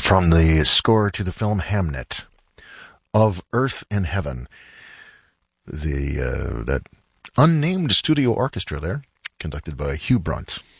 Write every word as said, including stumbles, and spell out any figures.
from the score to the film Hamnet, Of Earth and Heaven. The uh, that unnamed studio orchestra there, conducted by Hugh Brunt.